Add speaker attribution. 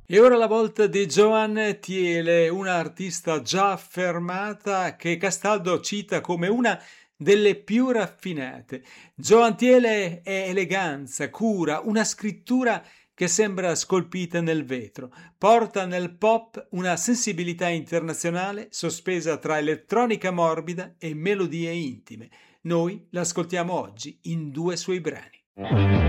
Speaker 1: E ora la volta di Joan Thiele, una artista già affermata che Castaldo cita come una delle più raffinate. Joan Thiele è eleganza, cura, una scrittura che sembra scolpita nel vetro. Porta nel pop una sensibilità internazionale sospesa tra elettronica morbida e melodie intime. Noi l'ascoltiamo oggi in due suoi brani.